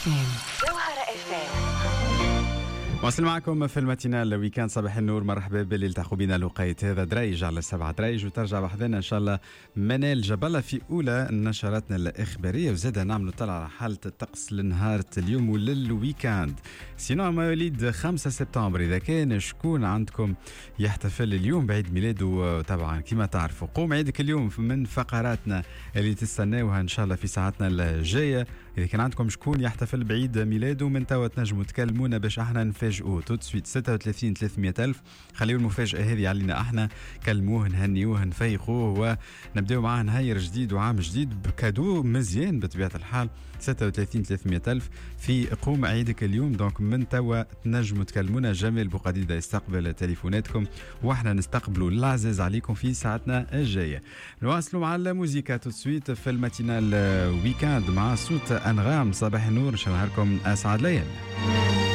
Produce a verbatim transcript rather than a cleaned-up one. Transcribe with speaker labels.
Speaker 1: اف ام. جوهرة اف ام.
Speaker 2: واصل معكم في الماتينال ويكاند. صباح النور، مرحبا باللي التحقوا بنا لقيت هذا دريج على السبعة دريج، وترجع بحذنا ان شاء الله منال جبلة في اولى نشراتنا الاخباريه، وزاد نعملوا طلع على حاله الطقس لنهار اليوم وللويكاند. سينو مواليد خمسة سبتمبر، اذا كان شكون عندكم يحتفل اليوم بعيد ميلاده طبعا كما تعرفوا قوم عيدك اليوم من فقراتنا اللي تستناوها ان شاء الله في ساعتنا الجايه. اذا كان عندكم شكون يحتفل بعيد ميلاده من توا تنجموا تكلمونا باش احنا نفاجئوه تو سويت ستة وثلاثين ثلاثمية ألف. خليوا المفاجأة هذه علينا احنا، كلموه نهنيوه نفيقوه ونبداو معاه نهاير جديد وعام جديد بكادو مزيان بطبيعة الحال. ستة وثلاثين ثلاثمية ألف في قوم عيدك اليوم. دونك من توا تنجموا تكلمونا. جميل بوقديدة يستقبل تليفوناتكم واحنا نستقبلوا العزيز عليكم في ساعتنا الجاية. نواصلوا مع الموسيقى تو سويت في الماتينال ويكاند مع صوت أنغام. صباح النور، نشوفكم أسعد ليالي.